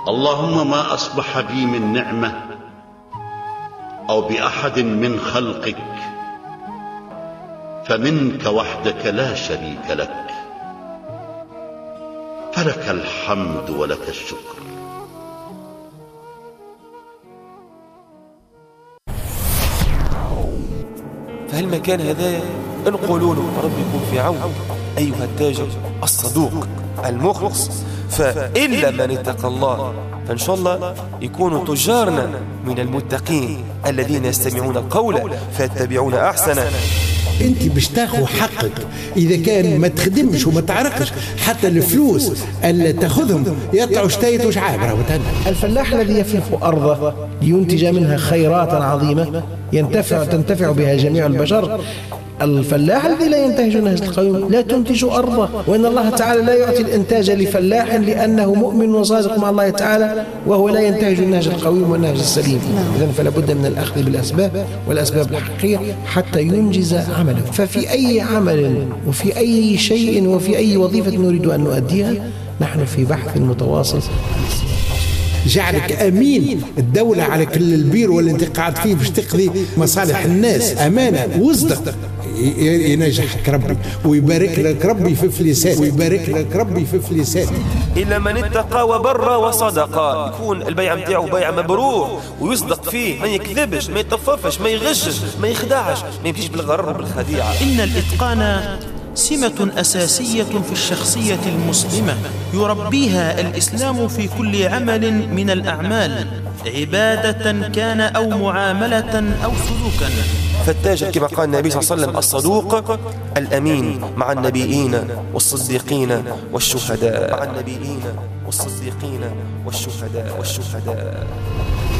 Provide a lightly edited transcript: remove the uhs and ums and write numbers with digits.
اللهم ما أصبح بي من نعمة أو بأحد من خلقك فمنك وحدك لا شريك لك، فلك الحمد ولك الشكر. فهل مكان هدايا نقولوا له رب يكون في عون أيها التاجر الصدوق المخلص، فإلا من اتقى الله فإن شاء الله يكونوا تجارنا من المتقين الذين يستمعون القول فيتبعون أحسنه. انت باش تاخذ حقك اذا كان ما تخدمش وما تعرقش، حتى الفلوس اللي تاخذهم يطلعوا شتايت وش عابره. الفلاح الذي يفلح ارضه لينتج منها خيرات عظيمه تنتفع بها جميع البشر. الفلاح الذي لا ينتهج نهج القويم لا تنتج أرضه، وإن الله تعالى لا يعطي الإنتاج لفلاح لأنه مؤمن وصادق مع الله تعالى وهو لا ينتهج النهج القويم والنهج السليم. إذن فلا بد من الأخذ بالأسباب والأسباب الحقيقية حتى ينجز عمله. ففي أي عمل وفي أي شيء وفي أي وظيفة نريد أن نؤديها نحن في بحث متواصل. جعلك أمين الدولة على كل البير واللي انت قاعد فيه باش تقضي مصالح الناس أمانة وصدق. ينجحك ربي ويبارك لك ربي في فلسان ويبارك لك ربي في فلسان. إلا من اتقى وبر وصدق، يكون البيع متاعه بيع مبرور ويصدق فيه، ما يكذبش ما يطففش ما يغشش ما يخدعش ما يمشيش بالغرر وبالخديعة. إن الإتقان سمة أساسية في الشخصية المسلمة يربيها الإسلام في كل عمل من الأعمال، عبادة كان أو معاملة أو سلوكا. فالتاجر كما قال النبي صلى الله عليه وسلم الصدوق الأمين مع النبيين والصديقين والشهداء.